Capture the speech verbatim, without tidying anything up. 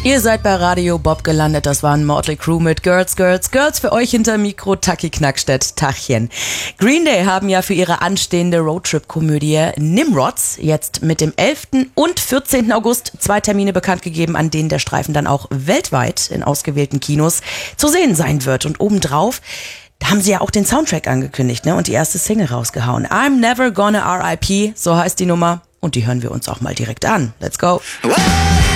Ihr seid bei Radio Bob gelandet, das waren Motley Crue mit Girls, Girls, Girls. Für euch hinter Mikro Taki Knackstedt, Tachchen. Green Day haben ja für ihre anstehende Roadtrip-Komödie Nimrods jetzt mit dem elften und vierzehnten August zwei Termine bekannt gegeben, an denen der Streifen dann auch weltweit in ausgewählten Kinos zu sehen sein wird. Und obendrauf, da haben sie ja auch den Soundtrack angekündigt, ne? Und die erste Single rausgehauen. I'm Never Gonna R I P, so heißt die Nummer. Und die hören wir uns auch mal direkt an. Let's go.